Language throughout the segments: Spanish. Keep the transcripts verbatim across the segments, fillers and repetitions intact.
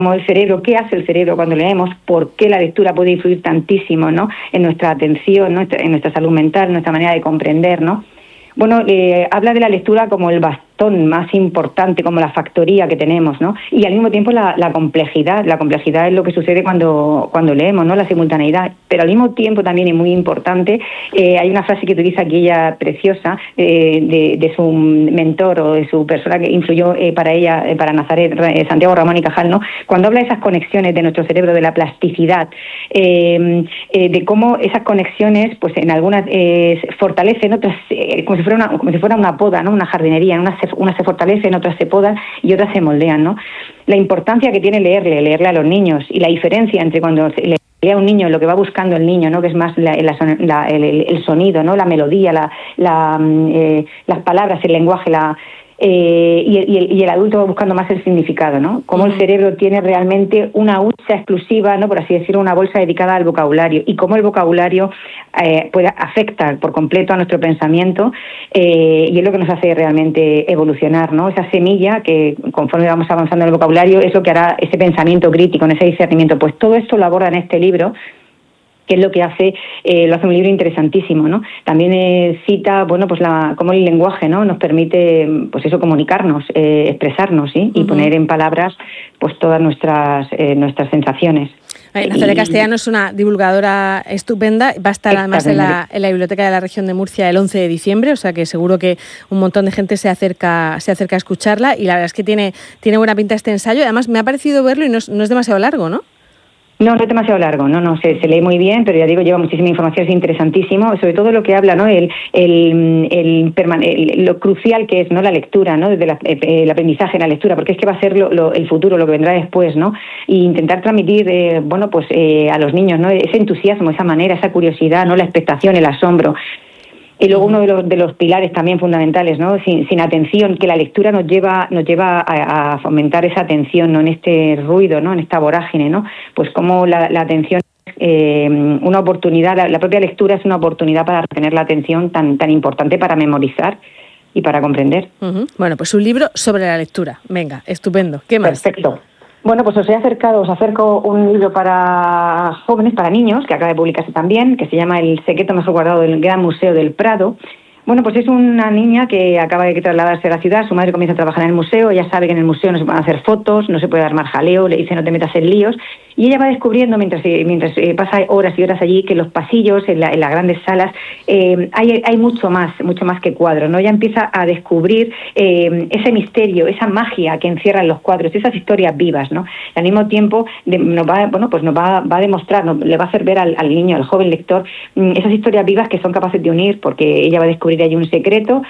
como el cerebro, qué hace el cerebro cuando leemos, por qué la lectura puede influir tantísimo, ¿no?, en nuestra atención, ¿no?, en nuestra salud mental, en nuestra manera de comprender, ¿no? Bueno, eh, habla de la lectura como el bastón más importante, como la factoría que tenemos, ¿no? Y al mismo tiempo la, la complejidad. La complejidad es lo que sucede cuando, cuando leemos, ¿no?, la simultaneidad. Pero al mismo tiempo también, y muy importante, eh, hay una frase que utiliza aquí ella preciosa, eh, de, de su mentor o de su persona que influyó eh, para ella, eh, para Nazaret, eh, Santiago Ramón y Cajal, ¿no? Cuando habla de esas conexiones de nuestro cerebro, de la plasticidad, eh, eh, de cómo esas conexiones, pues en algunas eh, fortalecen, otras eh, como si fuera una, como si fuera una poda, ¿no?, una jardinería, en unas se, unas se fortalecen, otras se podan y otras se moldean, ¿no? La importancia que tiene leerle, leerle a los niños, y la diferencia entre cuando le lee a un niño, lo que va buscando el niño, ¿no?, que es más la, la, la, el, el sonido, ¿no?, la melodía, la, la, eh, las palabras, el lenguaje, la... Eh, y, y, el, y el adulto va buscando más el significado, ¿no? Cómo el cerebro tiene realmente una hucha exclusiva, ¿no?, por así decirlo, una bolsa dedicada al vocabulario, y cómo el vocabulario eh, puede afectar por completo a nuestro pensamiento, eh, y es lo que nos hace realmente evolucionar, ¿no? Esa semilla que, conforme vamos avanzando en el vocabulario, es lo que hará ese pensamiento crítico, en ese discernimiento. Pues todo esto lo aborda en este libro, que es lo que hace, eh, lo hace un libro interesantísimo, ¿no? También eh, cita, bueno, pues la, cómo el lenguaje, ¿no?, nos permite, pues eso, comunicarnos, eh, expresarnos, ¿sí? Y uh-huh. poner en palabras, pues todas nuestras, eh, nuestras sensaciones. Nazaret Castellano es una divulgadora estupenda, va a estar además en la, en la Biblioteca de la Región de Murcia el once de diciembre, o sea que seguro que un montón de gente se acerca se acerca a escucharla, y la verdad es que tiene, tiene buena pinta este ensayo. Además me ha parecido verlo y no es, no es demasiado largo, ¿no? No, no es demasiado largo, no, no, se, se lee muy bien, pero ya digo, lleva muchísima información, es interesantísimo, sobre todo lo que habla, ¿no?, el, el, el, el lo crucial que es, ¿no?, la lectura, ¿no?, desde la, el aprendizaje en la lectura, porque es que va a ser lo, lo, el futuro, lo que vendrá después, ¿no? Y intentar transmitir, eh, bueno, pues eh, a los niños, ¿no?, ese entusiasmo, esa manera, esa curiosidad, ¿no?, la expectación, el asombro. Y luego uno de los, de los pilares también fundamentales, ¿no?, sin, sin atención, que la lectura nos lleva nos lleva a, a fomentar esa atención, ¿no?, en este ruido, ¿no?, en esta vorágine, ¿no? Pues como la, la atención es eh, una oportunidad, la, la propia lectura es una oportunidad para retener la atención tan, tan importante para memorizar y para comprender. Uh-huh. Bueno, pues un libro sobre la lectura. Venga, estupendo. ¿Qué más? Perfecto. Bueno, pues os he acercado, os acerco un libro para jóvenes, para niños, que acaba de publicarse también, que se llama El secreto mejor guardado del Gran Museo del Prado. Bueno, pues es una niña que acaba de trasladarse a la ciudad, su madre comienza a trabajar en el museo, ella sabe que en el museo no se pueden hacer fotos, no se puede armar jaleo, le dice no te metas en líos, y ella va descubriendo mientras mientras eh, pasa horas y horas allí que en los pasillos, en, la, en las grandes salas, eh, hay, hay mucho más, mucho más que cuadros, ¿no? Ella empieza a descubrir eh, ese misterio, esa magia que encierran los cuadros, esas historias vivas, ¿no? Y al mismo tiempo de, nos va, bueno, pues nos va, va a demostrar, nos, le va a hacer ver al, al niño, al joven lector, esas historias vivas que son capaces de unir, porque ella va a descubrir ahí un secreto,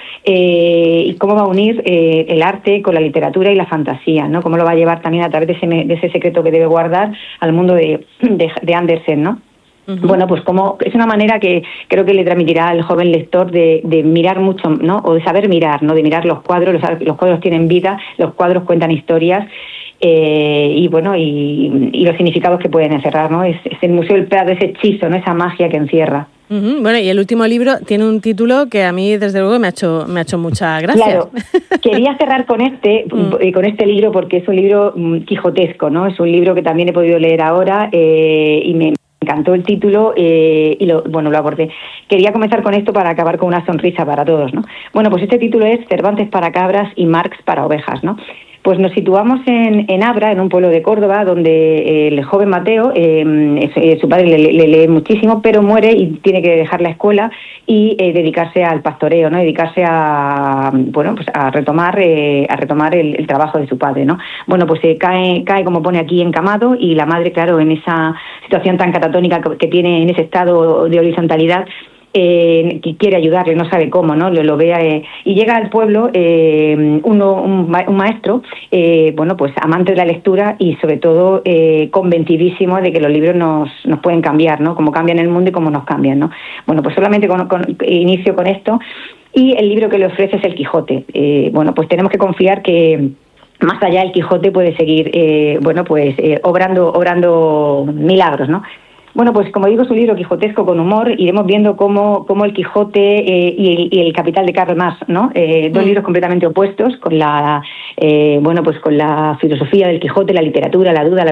eh, y cómo va a unir eh, el arte con la literatura y la fantasía, ¿no? Cómo lo va a llevar también a través de ese, de ese secreto que debe guardar al mundo de, de, de Andersen, ¿no? Uh-huh. Bueno, pues como es una manera que creo que le transmitirá al joven lector de, de mirar mucho, ¿no? O de saber mirar, ¿no? De mirar los cuadros, los, los cuadros tienen vida, los cuadros cuentan historias, eh, y bueno, y, y los significados que pueden encerrar, ¿no? Es, es el Museo del Prado, ese hechizo, ¿no? Esa magia que encierra. Uh-huh. Bueno, y el último libro tiene un título que a mí, desde luego, me ha hecho, me ha hecho mucha gracia. Claro, quería cerrar con este, mm. con este libro porque es un libro quijotesco, ¿no? Es un libro que también he podido leer ahora, eh, y me encantó el título, eh, y lo, bueno, lo abordé. Quería comenzar con esto para acabar con una sonrisa para todos, ¿no? Bueno, pues este título es Cervantes para cabras y Marx para ovejas, ¿no? Pues nos situamos en, en Abra, en un pueblo de Córdoba, donde el joven Mateo, eh, eh, su padre le, le lee muchísimo, pero muere y tiene que dejar la escuela y eh, dedicarse al pastoreo, ¿no? Dedicarse a, bueno, pues a retomar, eh, a retomar el, el trabajo de su padre, ¿no? Bueno, pues eh, cae, cae como pone aquí encamado, y la madre, claro, en esa situación tan catatónica que, que tiene, en ese estado de horizontalidad, Eh, que quiere ayudarle, no sabe cómo, ¿no? Lo, lo ve, eh, y llega al pueblo eh, uno, un, ma- un maestro, eh, bueno, pues amante de la lectura y sobre todo eh, convencidísimo de que los libros nos, nos pueden cambiar, ¿no? Cómo cambian el mundo y cómo nos cambian, ¿no? Bueno, pues solamente con, con, inicio con esto, y el libro que le ofrece es El Quijote. Eh, bueno, pues tenemos que confiar que más allá el Quijote puede seguir, eh, bueno, pues eh, obrando, obrando milagros, ¿no? Bueno, pues como digo, es un libro quijotesco con humor. Iremos viendo cómo, cómo el Quijote eh, y, el, y el Capital de Karl Marx, ¿no? Eh, dos mm. libros completamente opuestos, con la, eh, bueno, pues con la filosofía del Quijote, la literatura, la duda, la